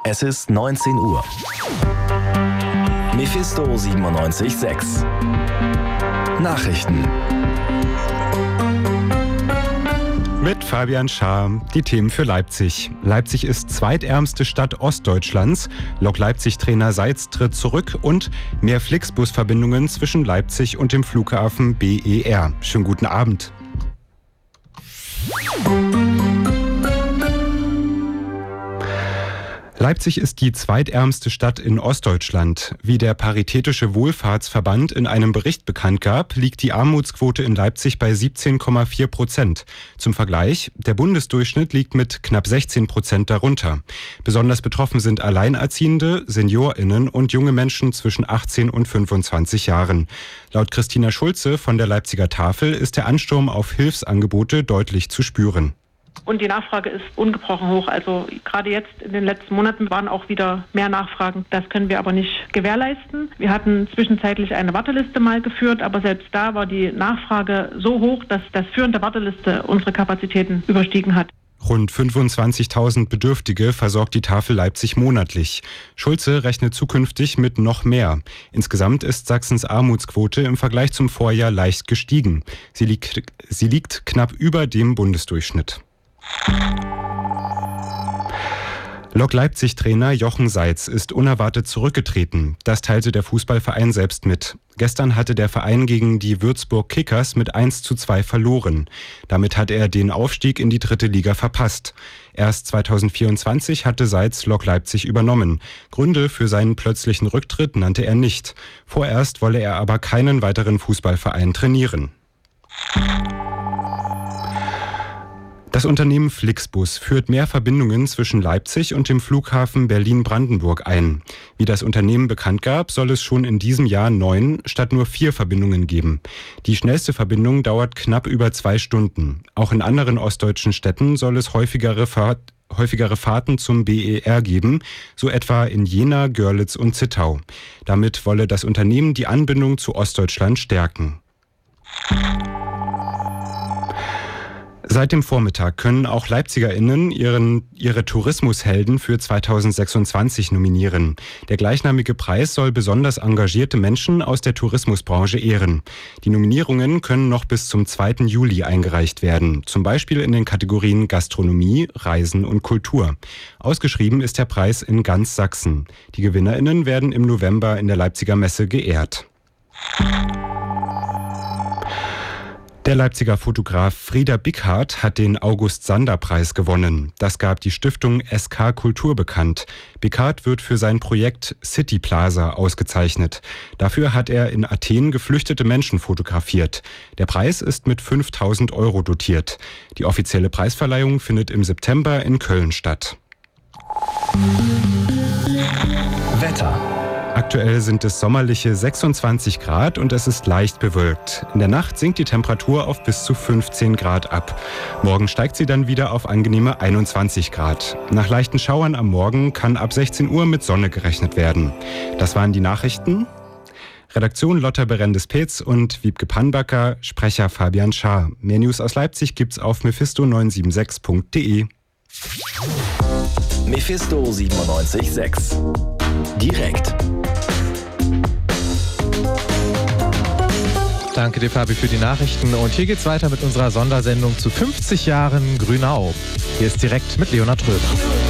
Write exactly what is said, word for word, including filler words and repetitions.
Es ist neunzehn Uhr. Mephisto siebenundneunzig Komma sechs. Nachrichten. Mit Fabian Schaar, die Themen für Leipzig. Leipzig ist zweitärmste Stadt Ostdeutschlands. Lok Leipzig-Trainer Seitz tritt zurück und mehr Flixbus-Verbindungen zwischen Leipzig und dem Flughafen B E R. Schönen guten Abend. Leipzig ist die zweitärmste Stadt in Ostdeutschland. Wie der Paritätische Wohlfahrtsverband in einem Bericht bekannt gab, liegt die Armutsquote in Leipzig bei siebzehn Komma vier Prozent. Zum Vergleich, der Bundesdurchschnitt liegt mit knapp sechzehn Prozent darunter. Besonders betroffen sind Alleinerziehende, SeniorInnen und junge Menschen zwischen achtzehn und fünfundzwanzig Jahren. Laut Christina Schulze von der Leipziger Tafel ist der Ansturm auf Hilfsangebote deutlich zu spüren. Und die Nachfrage ist ungebrochen hoch. Also gerade jetzt in den letzten Monaten waren auch wieder mehr Nachfragen. Das können wir aber nicht gewährleisten. Wir hatten zwischenzeitlich eine Warteliste mal geführt, aber selbst da war die Nachfrage so hoch, dass das Führen der Warteliste unsere Kapazitäten überstiegen hat. Rund fünfundzwanzigtausend Bedürftige versorgt die Tafel Leipzig monatlich. Schulze rechnet zukünftig mit noch mehr. Insgesamt ist Sachsens Armutsquote im Vergleich zum Vorjahr leicht gestiegen. Sie liegt, sie liegt knapp über dem Bundesdurchschnitt. Lok Leipzig-Trainer Jochen Seitz ist unerwartet zurückgetreten. Das teilte der Fußballverein selbst mit. Gestern hatte der Verein gegen die Würzburg Kickers mit eins zu zwei verloren. Damit hat er den Aufstieg in die dritte Liga verpasst. Erst zweitausendvierundzwanzig hatte Seitz Lok Leipzig übernommen. Gründe für seinen plötzlichen Rücktritt nannte er nicht. Vorerst wolle er aber keinen weiteren Fußballverein trainieren. Das Unternehmen Flixbus führt mehr Verbindungen zwischen Leipzig und dem Flughafen Berlin-Brandenburg ein. Wie das Unternehmen bekannt gab, soll es schon in diesem Jahr neun statt nur vier Verbindungen geben. Die schnellste Verbindung dauert knapp über zwei Stunden. Auch in anderen ostdeutschen Städten soll es häufigere, Fahrt, häufigere Fahrten zum B E R geben, so etwa in Jena, Görlitz und Zittau. Damit wolle das Unternehmen die Anbindung zu Ostdeutschland stärken. Seit dem Vormittag können auch LeipzigerInnen ihren, ihre Tourismushelden für zweitausendsechsundzwanzig nominieren. Der gleichnamige Preis soll besonders engagierte Menschen aus der Tourismusbranche ehren. Die Nominierungen können noch bis zum zweiten Juli eingereicht werden, zum Beispiel in den Kategorien Gastronomie, Reisen und Kultur. Ausgeschrieben ist der Preis in ganz Sachsen. Die GewinnerInnen werden im November in der Leipziger Messe geehrt. Der Leipziger Fotograf Frieder Bickhardt hat den August-Sander-Preis gewonnen. Das gab die Stiftung S K Kultur bekannt. Bickhardt wird für sein Projekt City Plaza ausgezeichnet. Dafür hat er in Athen geflüchtete Menschen fotografiert. Der Preis ist mit fünftausend Euro dotiert. Die offizielle Preisverleihung findet im September in Köln statt. Wetter. Aktuell sind es sommerliche sechsundzwanzig Grad und es ist leicht bewölkt. In der Nacht sinkt die Temperatur auf bis zu fünfzehn Grad ab. Morgen steigt sie dann wieder auf angenehme einundzwanzig Grad. Nach leichten Schauern am Morgen kann ab sechzehn Uhr mit Sonne gerechnet werden. Das waren die Nachrichten. Redaktion Lotta Berendes-Petz und Wiebke Pannbacker, Sprecher Fabian Schaar. Mehr News aus Leipzig gibt's auf mephisto neun sieben sechs punkt de. Mephisto siebenundneunzig Komma sechs. Direkt. Danke dir, Fabi, für die Nachrichten. Und hier geht's weiter mit unserer Sondersendung zu fünfzig Jahren Grünau. Hier ist direkt mit Leonhard Röber.